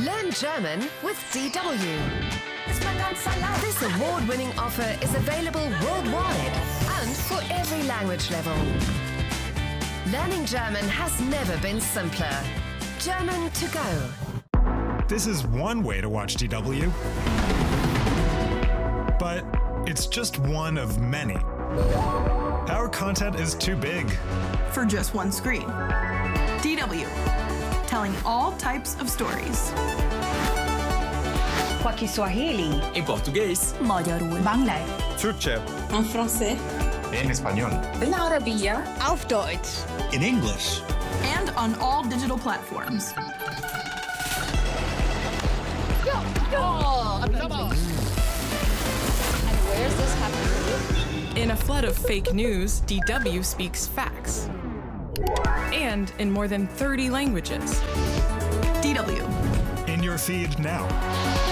Learn German with DW. This award-winning offer is available worldwide and for every language level. Learning German has never been simpler. German to go. This is one way to watch DW, but it's just one of many. Our content is too big for just one screen. DW, telling all types of stories. Kwa Kiswahili, em português, magyarul, bangla, Türkçe, en français, en español, بالعربية, auf Deutsch, in English, and on all digital platforms. and where's this happening? In a flood of fake news, DW speaks facts. And in more than 30 languages. DW. in your feed now.